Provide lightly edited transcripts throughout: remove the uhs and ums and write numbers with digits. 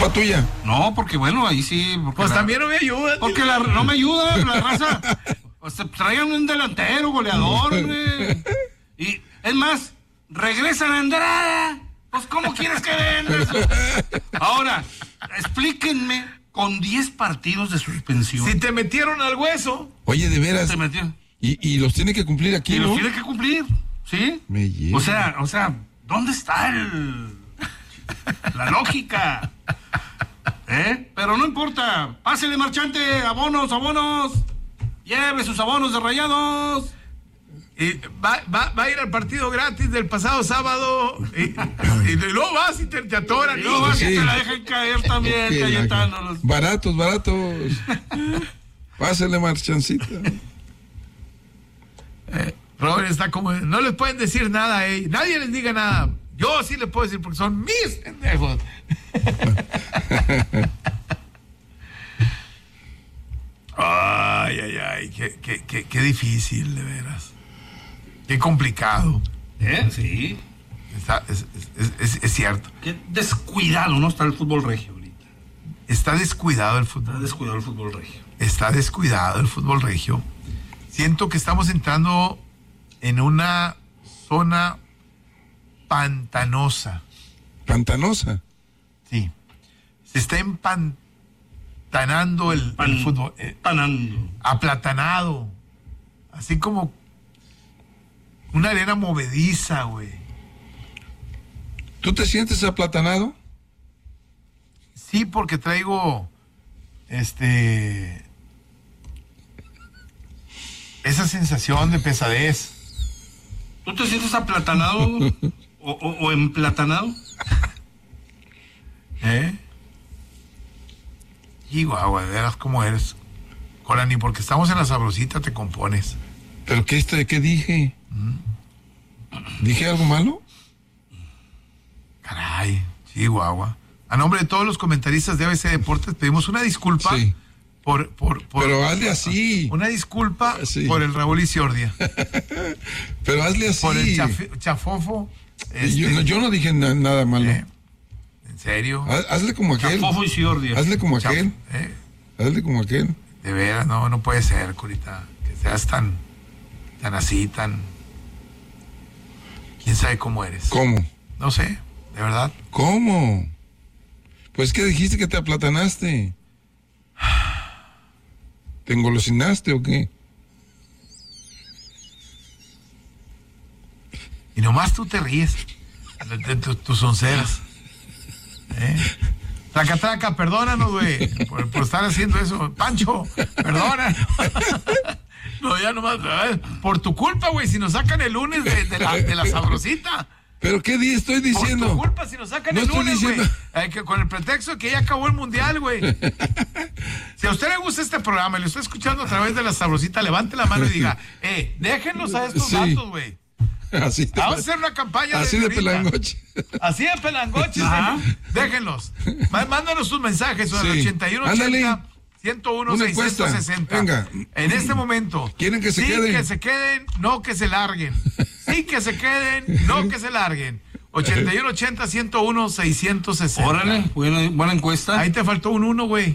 culpa tuya. No, porque bueno, ahí sí. Pues también no me ayuda. Porque no me ayuda la raza. Pues, traigan un delantero, goleador, hombre. Y es más, regresan a Andrada. Pues, ¿cómo quieres que vendas? Ahora, explíquenme, con 10 partidos de suspensión. Si te metieron al hueso. Oye, de veras. Te metieron. Y los tiene que cumplir aquí, Y ¿no? los tiene que cumplir, ¿sí? Me lleva. O sea, ¿dónde está la lógica? Pero no importa. Pásele, marchante, abonos. Lleve sus abonos de Rayados. Y va a ir al partido gratis del pasado sábado. Y luego vas y te atoran. Y luego vas y Sí. te la dejan caer también, Ok, Cayetano. Baratos. Pásale, marchancita. Robert está como... No les pueden decir nada a ellos. Nadie les diga nada. Yo sí les puedo decir porque son mis pendejos. Ay. Qué difícil, de veras. Qué complicado. Sí. Es cierto. Qué descuidado, ¿no? Está el fútbol regio ahorita. Está descuidado el fútbol. Está descuidado el fútbol regio. Está descuidado el fútbol regio. Siento que estamos entrando en una zona pantanosa. ¿Pantanosa? Sí. Se está empantanando el fútbol. Panando. Aplatanado. Así como una arena movediza, güey. ¿Tú te sientes aplatanado? Sí, porque traigo esa sensación de pesadez. ¿Tú te sientes aplatanado o emplatanado? Y guau, de veras cómo eres. Corani, porque estamos en la sabrosita te compones. ¿Pero qué dije? ¿Dije algo malo? Caray, Chihuahua. A nombre de todos los comentaristas de ABC Deportes pedimos una disculpa. Sí. Por Pero hazle así. Una disculpa Sí. por el Raúl Isiordia. Pero hazle así. Por el chafofo. Yo no dije nada malo. ¿En serio? Hazle como aquel. Chafofo y Ciordia. Hazle como aquel. Hazle como aquel. De veras, no puede ser, Curita. Que seas tan así, tan... ¿Quién sabe cómo eres? ¿Cómo? No sé, de verdad. ¿Cómo? Pues que dijiste que te aplatanaste. ¿Te engolosinaste o qué? Y nomás tú te ríes de tus onceras. Traca, perdónanos, güey, por estar haciendo eso. Pancho, perdónanos. No, ya nomás, por tu culpa, güey, si nos sacan el lunes de la sabrosita. ¿Pero qué día estoy diciendo? Por tu culpa, si nos sacan No el estoy lunes, güey. diciendo. Con el pretexto de que ya acabó el mundial, güey. Si a usted le gusta este programa y lo está escuchando a través de la sabrosita, levante la mano y diga, déjenlos a estos Sí. datos, güey. Así Vamos a hacer una campaña así de ahorita. pelangoche. Así de pelangoches. Déjenlos. Mándanos sus mensajes al Sí. 8180 101 Una encuesta. 660. Venga. En este momento. ¿Quieren que se sí queden? que se queden, no que se larguen. Sí que se queden, no que se larguen. 8180 101 660. Órale, buena encuesta. Ahí te faltó un 1, güey.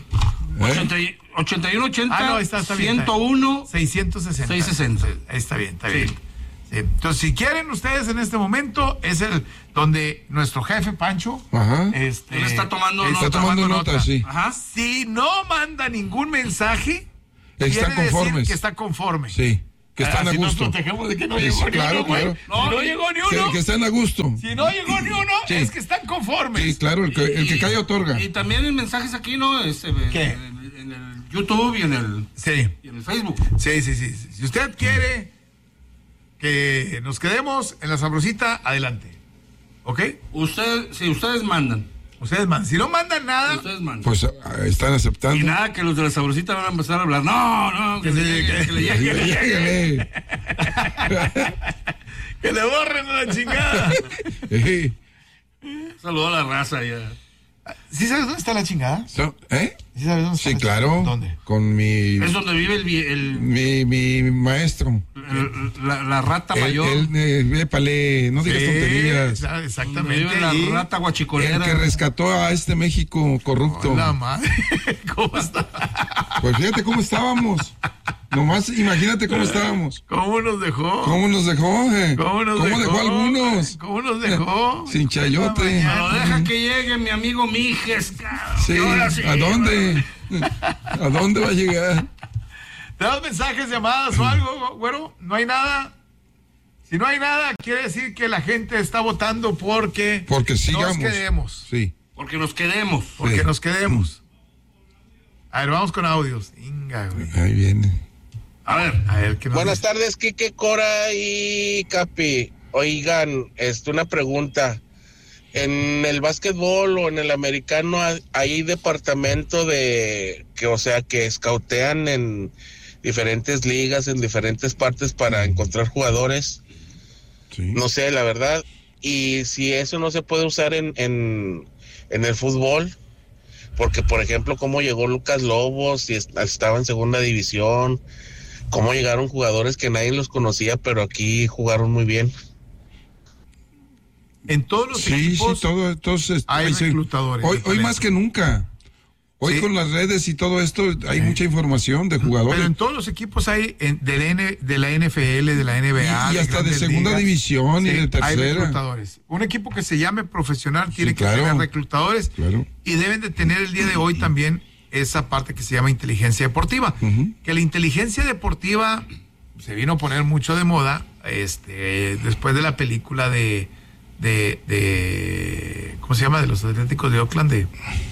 8180 Ah, no, está bien. 101 660. 660. Está bien. Sí. Sí. Entonces, si quieren ustedes en este momento, es el donde nuestro jefe Pancho Ajá. Él está tomando Está tomando nota, sí. Ajá. Si no manda ningún mensaje, Están quiere conformes. decir que está conforme. Sí. Que están a Así gusto. nos protegemos de que no Sí, llegó sí, ni claro, uno, güey. claro. Si no llegó ni uno. Que están a gusto. Si no llegó ni uno, Sí. es que están conformes. Sí, claro, el que cae otorga. Y también en mensajes aquí, ¿no? ¿Qué? En el YouTube y en el Facebook. Sí. Si usted quiere que nos quedemos en la sabrosita, adelante. ¿Ok? Si ustedes mandan. Ustedes mandan. Si no mandan nada, Ustedes mandan. Pues están aceptando. Y nada, que los de la sabrosita van a empezar a hablar. No, que le llegue. Llégale. que le borren a la chingada. Saludo a la raza ya. ¿Sí sabes dónde está la chingada? ¿Eh? ¿Sí sabes dónde está? Sí, claro. ¿Dónde? Con Es donde vive mi maestro. la rata mayor. Épale, no digas tonterías. Donde Exactamente. vive la ahí. rata El guachicolera. que rescató a este México corrupto. La madre. ¿Cómo está? Pues fíjate cómo estábamos. Nomás imagínate cómo estábamos. ¿Cómo nos dejó? ¿Cómo nos dejó? ¿Cómo nos dejó? dejó a algunos? ¿Cómo nos dejó? Sin chayote. Pero deja que llegue mi amigo Mijes, cabrón. Sí, Ahora sí, ¿a dónde? ¿A dónde va a llegar? ¿Te das mensajes, llamadas o algo, güero? ¿No hay nada? Si no hay nada, quiere decir que la gente está votando porque sigamos. nos quedemos. Sí. Porque nos quedemos. Porque Sí. nos quedemos. A ver, vamos con audios. Inga, güey. Ahí viene. A ver, ¿qué nos Buenas dice? tardes, Quique, Cora y Capi. Oigan, una pregunta. En el básquetbol o en el americano hay departamento que escautean en diferentes ligas, en diferentes partes para encontrar jugadores. Sí. No sé, la verdad. Y si eso no se puede usar en el fútbol, porque por ejemplo, cómo llegó Lucas Lobos y estaba en segunda división, cómo llegaron jugadores que nadie los conocía, pero aquí jugaron muy bien. En todos los Sí, equipos todos hay ahí sí. reclutadores. Hoy más que nunca. Hoy Sí. con las redes y todo esto hay mucha información de jugadores. Pero en todos los equipos hay de la NFL, de la NBA. Y hasta de grandes segunda ligas. división y de Hay tercera. reclutadores. Un equipo que se llame profesional tiene Sí, que claro. tener reclutadores. Claro. Y deben de tener el día de hoy también esa parte que se llama inteligencia deportiva. Ujú. Que la inteligencia deportiva se vino a poner mucho de moda después de la película de ¿cómo se llama? De los Atléticos de Oakland Y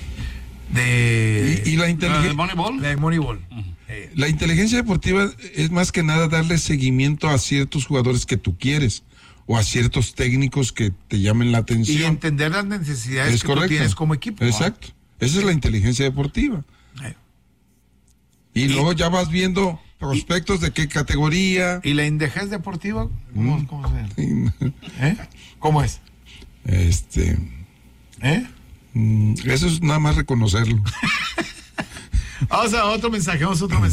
la ¿la de inteligencia. Moneyball? de Moneyball. La inteligencia deportiva es más que nada darle seguimiento a ciertos jugadores que tú quieres o a ciertos técnicos que te llamen la Y atención. entender las necesidades Es que correcto. tú tienes como equipo. Exacto. Esa es la inteligencia deportiva. ¿No? Y luego ya vas viendo prospectos de qué categoría. ¿Y la indejez deportiva? ¿Cómo se llama? ¿Cómo es? Eso es nada más reconocerlo. Vamos a otro mensaje,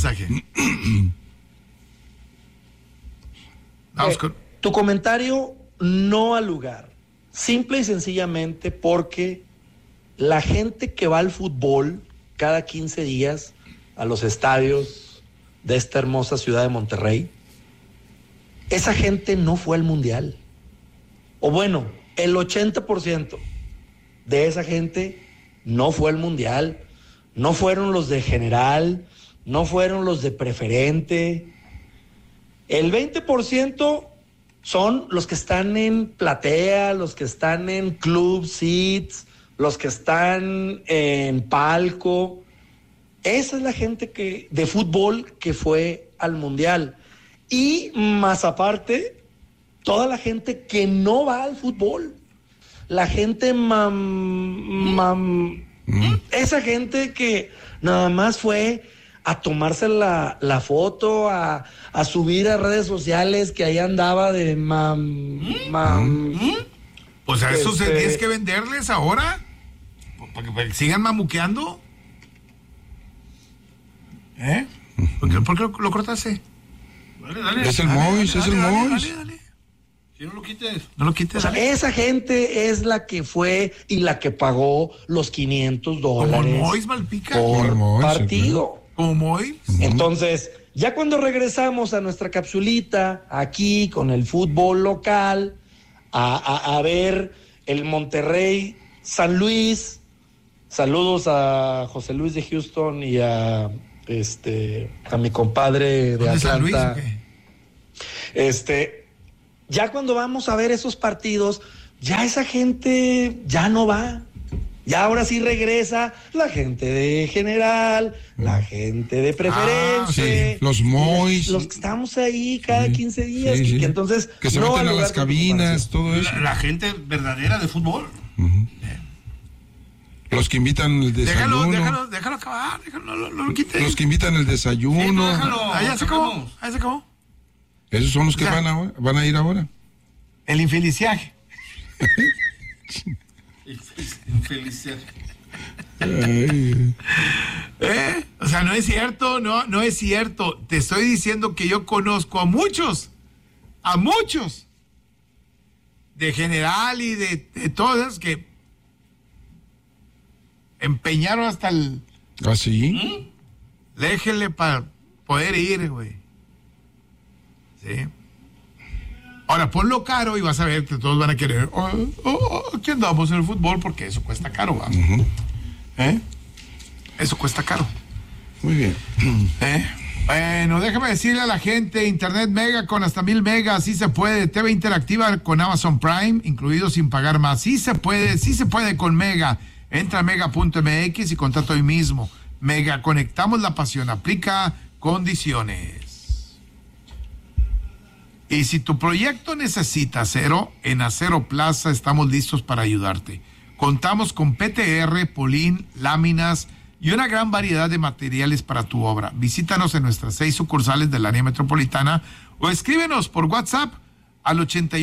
Vamos con... Tu comentario no al lugar, simple y sencillamente porque la gente que va al fútbol cada 15 días a los estadios de esta hermosa ciudad de Monterrey, esa gente no fue al mundial. O bueno, el 80% de esa gente no fue al mundial. No fueron los de general, no fueron los de preferente. El 20% son los que están en platea, los que están en club seats, los que están en palco. Esa es la gente de fútbol que fue al mundial. Y más aparte, toda la gente que no va al fútbol. La gente esa gente que nada más fue a tomarse la foto, a subir a redes sociales que ahí andaba de Pues a esos Este- tienes que venderles ahora. Para que sigan mamuqueando. ¿Por qué lo cortaste? Dale. Es el Mois, es el Mois. Dale. Si no lo quites. No lo quites. O sea, esa gente es la que fue y la que pagó los $500 Como Mois Malpica. por Como Mois, partido. Como Mois. Entonces, ya cuando regresamos a nuestra capsulita, aquí con el fútbol local, a ver el Monterrey San Luis, saludos a José Luis de Houston y a mi compadre de ¿Dónde San Luis Atlanta. o qué? Ya cuando vamos a ver esos partidos, ya esa gente ya no va. Ya ahora sí regresa la gente de general, la gente de preferente. Sí, los Mois. Los que estamos ahí cada Sí, 15 días. sí, y sí. que entonces Que se no meten al a lugar las de cabinas, comparación. todo eso. La gente verdadera de fútbol. Los que invitan el desayuno. Déjalo acabar. No lo quites. Los que invitan el desayuno. Déjalo. Ah, ya se acabó. Cambiemos. Ah, se acabó. Esos son los que Ya. van a ir ahora. El infeliciaje. Infelicidad. O sea, no es cierto, no es cierto. Te estoy diciendo que yo conozco a muchos, de general y de todas que empeñaron hasta el... ¿Ah, sí? Déjenle para poder ir, güey. Sí. Ahora, ponlo caro y vas a ver que todos van a querer. Aquí andamos en el fútbol porque eso cuesta caro, vamos. Eso cuesta caro. Muy bien. Bueno, déjame decirle a la gente, Internet Mega con hasta 1000 megas, sí se puede. TV Interactiva con Amazon Prime, incluido sin pagar más. Sí se puede con Mega. Entra a mega.mx y contrata hoy mismo. Mega, conectamos la pasión, aplica condiciones. Y si tu proyecto necesita acero, en Acero Plaza estamos listos para ayudarte. Contamos con PTR, Polín, láminas y una gran variedad de materiales para tu obra. Visítanos en nuestras 6 sucursales del área metropolitana o escríbenos por WhatsApp al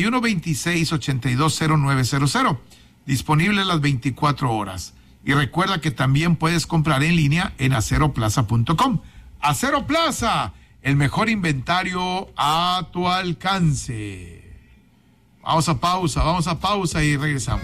8126-820900. Disponible las 24 horas. Y recuerda que también puedes comprar en línea en aceroplaza.com. Acero Plaza, el mejor inventario a tu alcance. Vamos a pausa y regresamos.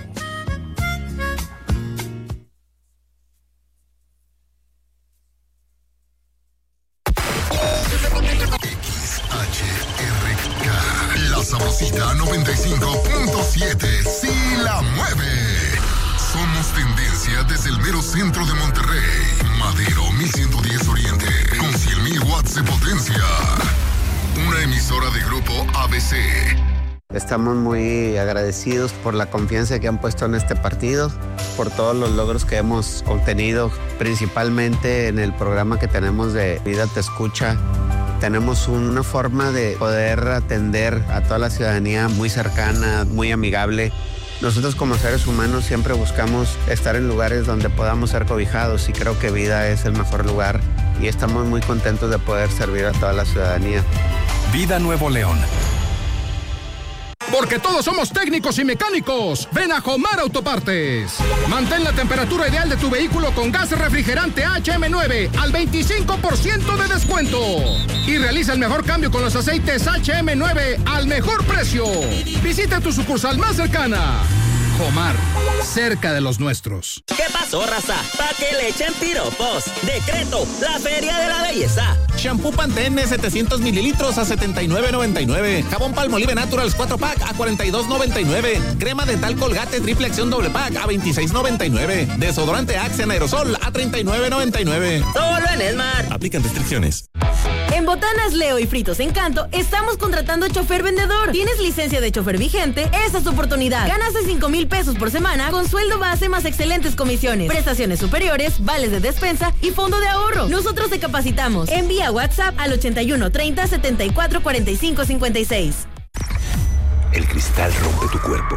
La Sabrosita 95.7, sí la mueve. Somos tendencia desde el mero centro de Monterrey. Madero 1110 Oriente, con 100,000 watts de potencia. Una emisora de Grupo ABC. Estamos muy agradecidos por la confianza que han puesto en este partido, por todos los logros que hemos obtenido, principalmente en el programa que tenemos de Vida Te Escucha. Tenemos una forma de poder atender a toda la ciudadanía muy cercana, muy amigable. Nosotros como seres humanos siempre buscamos estar en lugares donde podamos ser cobijados y creo que Vida es el mejor lugar y estamos muy contentos de poder servir a toda la ciudadanía. Vida Nuevo León. Porque todos somos técnicos y mecánicos. Ven a Jomar Autopartes. Mantén la temperatura ideal de tu vehículo con gas refrigerante HM9 al 25% de descuento. Y realiza el mejor cambio con los aceites HM9 al mejor precio. Visita tu sucursal más cercana. Jomar, cerca de los nuestros. ¿Qué pasó, raza? Pa' que le echen piropos. Decreto, la Feria de la Belleza. Shampoo Pantene 700 mililitros a $79.99. Jabón Palmolive Naturals 4-pack a $42.99. Crema dental Colgate triple acción doble pack a $26.99. Desodorante Axe en aerosol a $39.99. Solo en Esmar. Aplican restricciones. En Botanas Leo y Fritos Encanto estamos contratando chofer vendedor. ¿Tienes licencia de chofer vigente? Esa es tu oportunidad. Ganas de 5,000 pesos por semana con sueldo base más excelentes comisiones, prestaciones superiores, vales de despensa y fondo de ahorro. Nosotros te capacitamos. Envía WhatsApp al 81 30 74 45 56. El cristal rompe tu cuerpo,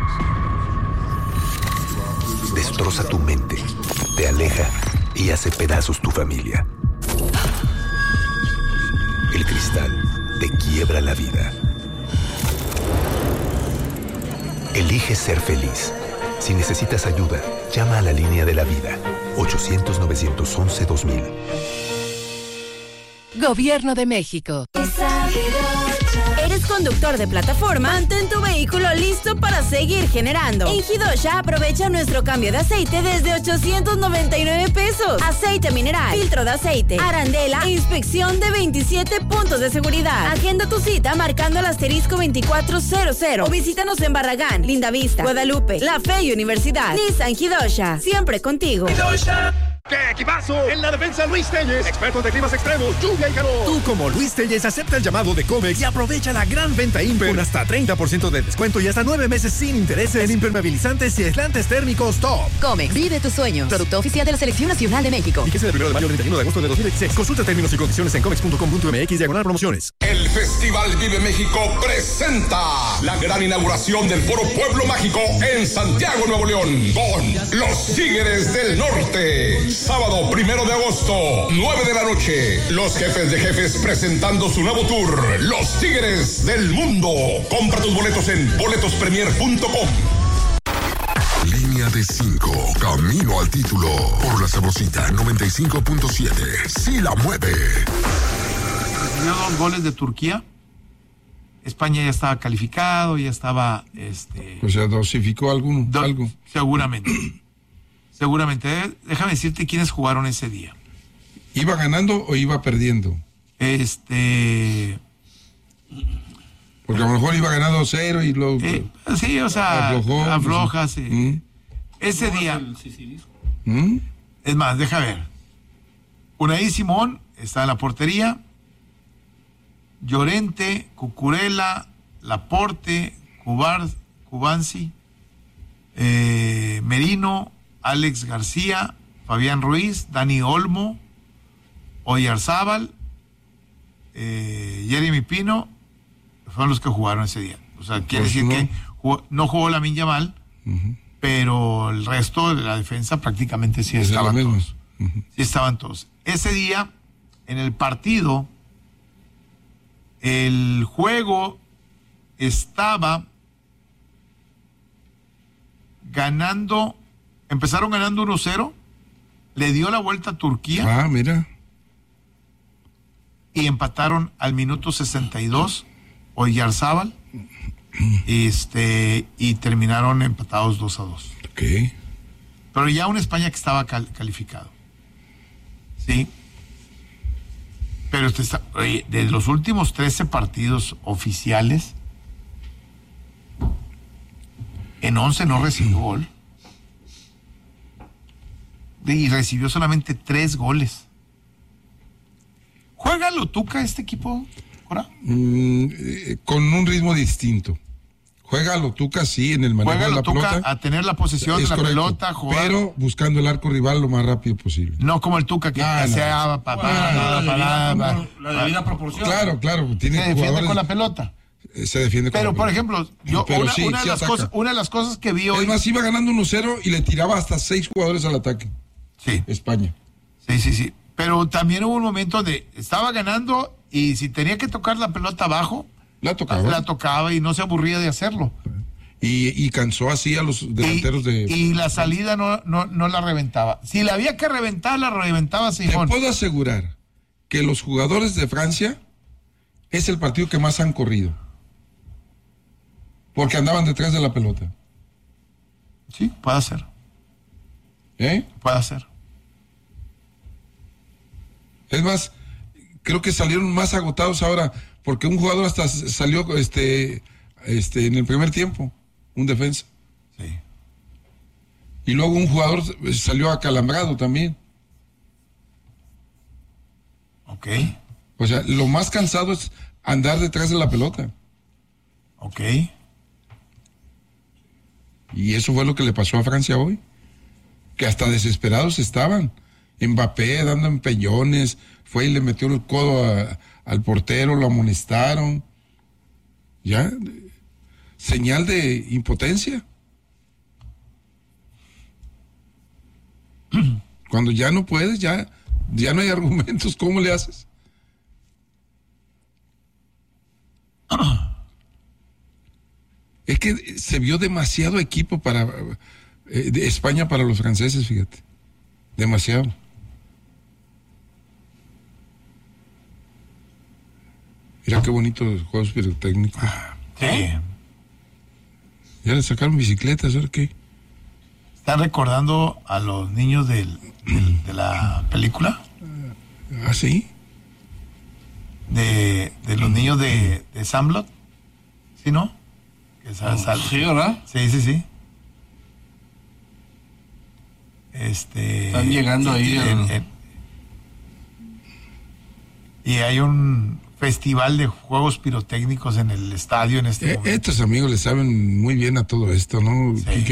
destroza tu mente, te aleja y hace pedazos tu familia. El cristal te quiebra la vida. Elige ser feliz. Si necesitas ayuda, llama a la línea de la vida. 800-911-2000. Gobierno de México. ¿Eres conductor de plataforma? Mantén tu vehículo listo para seguir generando. En Hidosha aprovecha nuestro cambio de aceite desde 899 pesos. Aceite mineral, filtro de aceite, arandela e inspección de 27 puntos de seguridad. Agenda tu cita marcando el asterisco 2400 o visítanos en Barragán, Lindavista, Guadalupe, La Fe y Universidad. Nissan Hidosha, siempre contigo. Hidosha. ¡Qué equipazo! En la defensa Luis Telles, expertos de climas extremos, lluvia y calor. Tú como Luis Telles acepta el llamado de Comex y aprovecha la gran venta Imper con hasta 30% de descuento y hasta 9 meses sin intereses en impermeabilizantes y aislantes térmicos top. Comex, vive tus sueños. Producto oficial de la Selección Nacional de México. Fíjese del 1 de mayo al 31 de agosto de 2016. Consulta términos y condiciones en comex.com.mx/promociones. El Festival Vive México presenta la gran inauguración del Foro Pueblo Mágico en Santiago, Nuevo León, con los Tigres del Norte. Sábado 1 de agosto, 9 de la noche. Los jefes de jefes presentando su nuevo tour, Los Tigres del Mundo. Compra tus boletos en boletospremier.com. Línea Línea de 5, camino al título. Por la Sabrosita 95.7. Sí la mueve. Recibió 2 goles de Turquía. España ya estaba calificado, ya estaba... O sea, dosificó algo. Seguramente. Déjame decirte quiénes jugaron ese día. ¿Iba ganando o iba perdiendo? Porque a lo mejor iba ganando 0 y luego... sí, o sea, afloja, sí. Ese día... Es más, deja ver. Unai Simón está en la portería. Llorente, Cucurella, Laporte, Cubanzi, Merino, Alex García, Fabián Ruiz, Dani Olmo, Oyarzábal, Jeremy Pino, fueron los que jugaron ese día. O sea, quiere decir que no jugó Lamine Yamal, pero el resto de la defensa prácticamente sí estaban todos. Sí estaban todos. Ese día, en el partido, el juego estaba ganando, empezaron ganando 1-0, le dio la vuelta a Turquía. Ah, mira. Y empataron al minuto 62, Oyarzábal, y terminaron empatados 2-2. Ok. Pero ya una España que estaba calificado. Sí. Pero de los últimos 13 partidos oficiales, en 11 no recibió gol. Y recibió solamente 3 goles. ¿Juega lo Tuca este equipo, Cora? Con un ritmo distinto. Juega lo Tuca, sí, en el manejo de la pelota. A tener la posesión de la pelota, jugar. Pero buscando el arco rival lo más rápido posible. No como el Tuca que la debida proporción. Claro. Se defiende con la pelota. Se defiende con la pelota. Pero, por ejemplo, una de las cosas que vi hoy... Es más, iba ganando 1-0 y le tiraba hasta 6 jugadores al ataque. Sí. España. Sí. Pero también hubo un momento de... Estaba ganando y si tenía que tocar la pelota abajo... La tocaba y no se aburría de hacerlo. Y cansó así a los delanteros y la salida no la reventaba. Si la había que reventar, la reventaba Simón. Te puedo asegurar que los jugadores de Francia es el partido que más han corrido. Porque andaban detrás de la pelota. Sí, puede ser. Puede ser. Es más, creo que salieron más agotados ahora, porque un jugador hasta salió en el primer tiempo, un defensa. Sí. Y luego un jugador salió acalambrado también. Ok. O sea, lo más cansado es andar detrás de la pelota. Ok. Y eso fue lo que le pasó a Francia hoy. Que hasta desesperados estaban. Mbappé dando empellones, fue y le metió el codo al portero, lo amonestaron. Ya, señal de impotencia. Cuando ya no puedes, ya no hay argumentos, ¿cómo le haces? Es que se vio demasiado equipo de España para los franceses, fíjate. Demasiado. Mira qué bonito los juegos pirotécnicos. Sí. Ya le sacaron bicicletas, ¿ahora qué? ¿Están recordando a los niños de la película? ¿Ah, sí? De los niños de Sandlot. ¿Sí, no? Sí, ¿verdad? Sí. Están llegando ahí. Y hay un festival de juegos pirotécnicos en el estadio en este momento. Estos amigos le saben muy bien a todo esto, ¿no? Sí.